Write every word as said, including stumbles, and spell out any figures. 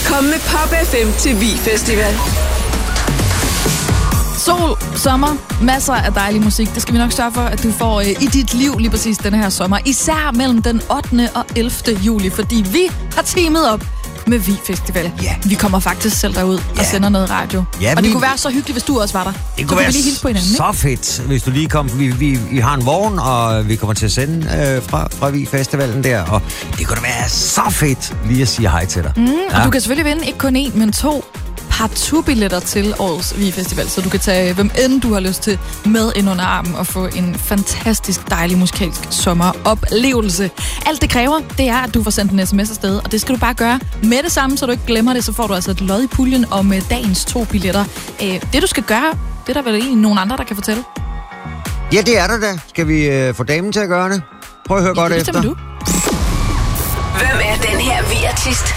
Kom med Pop F M til Vi Festival. Sol, sommer, masser af dejlig musik. Det skal vi nok sørge for, at du får øh, i dit liv lige præcis denne her sommer. Især mellem den ottende og ellevte juli, fordi vi har teamet op med Vi Festival. Ja. Vi kommer faktisk selv derud Ja. og sender noget radio. Ja, og det vi- kunne være så hyggeligt, hvis du også var der. Det så kunne være vi lige hilse på hinanden, så fedt, hvis du lige kom. Vi, vi, vi har en vogn, og vi kommer til at sende øh, fra, fra Vi Festivalen der, og det kunne da være så fedt lige at sige hej til dig. Mm, Ja. Og du kan selvfølgelig vinde ikke kun én, men to partout-billetter til årets Vi Festival, så du kan tage hvem end du har lyst til med ind under armen og få en fantastisk dejlig musikalsk sommeroplevelse. Alt det kræver, det er, at du får sendt en sms afsted, og det skal du bare gøre med det samme, så du ikke glemmer det. Så får du altså et lod i puljen om øh, dagens to billetter. Øh, det du skal gøre, det er der vel egentlig nogen andre, der kan fortælle. Ja, det er der da. Skal vi øh, få damen til at gøre det? Prøv at høre Ja, godt det efter. bestemmer du. Hvem er den her Vi-artist?